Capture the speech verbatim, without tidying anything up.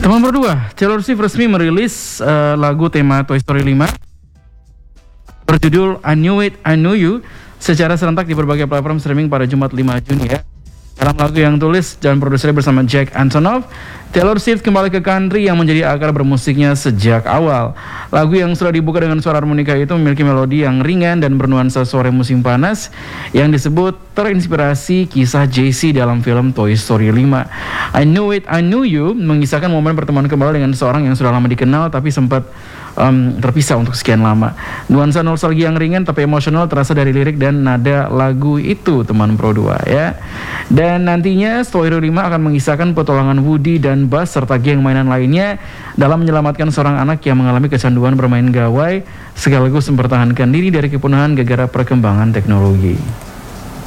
Teman berdua, Taylor Swift resmi merilis uh, lagu tema Toy Story lima berjudul I Knew It, I Knew You secara serentak di berbagai platform streaming pada Jumat lima Juni ya. Dalam lagu yang tulis dan produsernya bersama Jack Antonoff, Taylor Swift kembali ke country yang menjadi akar bermusiknya sejak awal. Lagu yang sudah dibuka dengan suara harmonika itu memiliki melodi yang ringan dan bernuansa sore musim panas yang disebut terinspirasi kisah Jessie dalam film Toy Story lima. I Knew It, I Knew You mengisahkan momen pertemuan kembali dengan seorang yang sudah lama dikenal tapi sempat um, terpisah untuk sekian lama. Nuansa nostalgia yang ringan tapi emosional terasa dari lirik dan nada lagu itu, teman Pro dua ya. Dan nantinya Toy Story lima akan mengisahkan petualangan Woody dan Buzz serta geng mainan lainnya dalam menyelamatkan seorang anak yang mengalami kecanduan bermain gawai sekaligus mempertahankan diri dari kepunahan gara-gara perkembangan teknologi.